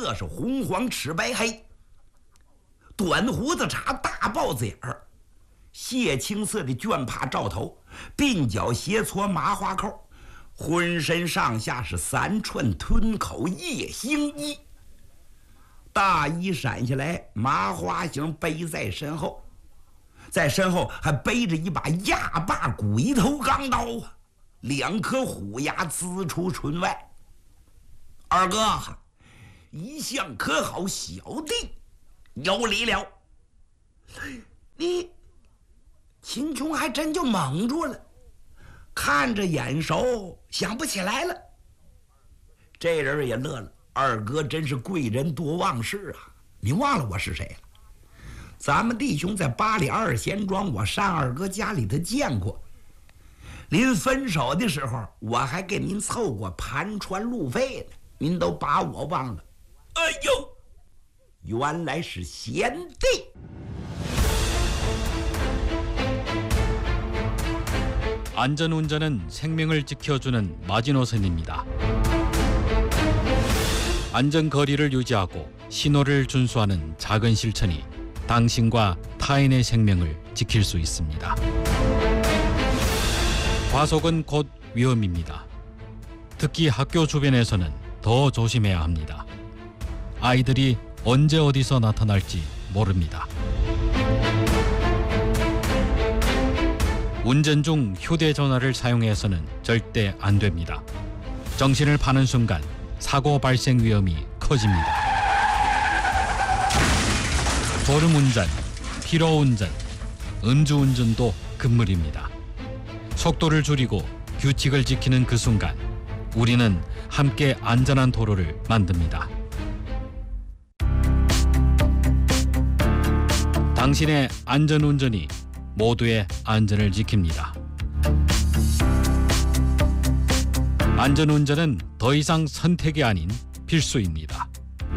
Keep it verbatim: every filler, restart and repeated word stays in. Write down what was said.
色是红黄赤白黑，短胡子茬，大豹子眼儿，血青色的绢帕罩头，鬓角斜搓麻花扣，浑身上下是三串吞口夜行衣，大衣闪下来，麻花型背在身后，在身后还背着一把压把鬼头钢刀啊，两颗虎牙呲出唇外。二哥，一向可好，小弟有礼了。你秦琼还真就蒙住了，看着眼熟，想不起来了。这人也乐了，二哥真是贵人多忘事啊！你忘了我是谁了？咱们弟兄在八里二贤庄，我上二哥家里头见过。临分手的时候，我还给您凑过盘船路费呢，您都把我忘了。哎呦，原来是贤弟。 안전운전은 생명을 지켜주는 마지노선입니다. 안전거리를 유지하고 신호를 준수하는 작은 실천이 당신과 타인의 생명을 지킬 수 있습니다. 과속은 곧 위험입니다. 특히 학교 주변에서는 더 조심해야 합니다. 아이들이 언제 어디서 나타날지 모릅니다. 운전 중 휴대전화를 사용해서는 절대 안 됩니다. 정신을 파는 순간 사고 발생 위험이 커집니다. 졸음운전, 피로운전, 음주운전도 금물입니다. 속도를 줄이고 규칙을 지키는 그 순간 우리는 함께 안전한 도로를 만듭니다. 당신의 안전운전이 모두의 안전을 지킵니다. 안전운전은 더 이상 선택이 아닌 필수입니다.